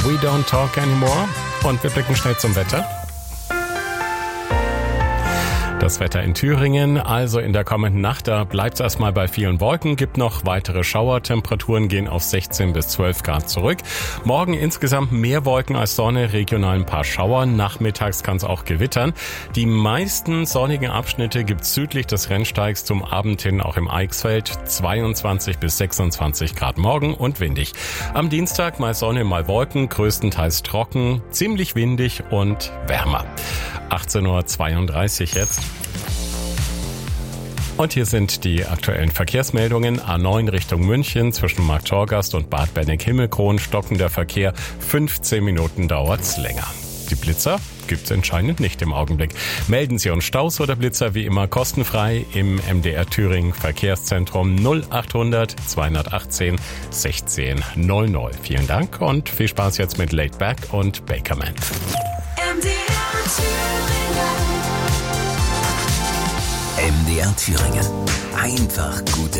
We Don't Talk Anymore. Und wir blicken schnell zum Wetter. Das Wetter in Thüringen, also in der kommenden Nacht, da bleibt es erstmal bei vielen Wolken, gibt noch weitere Schauer, Temperaturen gehen auf 16 bis 12 Grad zurück. Morgen insgesamt mehr Wolken als Sonne, regional ein paar Schauer, nachmittags kann es auch gewittern. Die meisten sonnigen Abschnitte gibt es südlich des Rennsteigs zum Abend hin auch im Eichsfeld, 22 bis 26 Grad morgen und windig. Am Dienstag mal Sonne, mal Wolken, größtenteils trocken, ziemlich windig und wärmer. 18:32 Uhr jetzt. Und hier sind die aktuellen Verkehrsmeldungen. A9 Richtung München zwischen Marktorgast und Bad Benneck-Himmelkron stockender Verkehr. 15 Minuten dauert's länger. Die Blitzer gibt's anscheinend nicht im Augenblick. Melden Sie uns Staus oder Blitzer wie immer kostenfrei im MDR Thüringen Verkehrszentrum 0800 218 16 00. Vielen Dank und viel Spaß jetzt mit Laid Back und Bakerman. MDR Thüringen. Einfach gute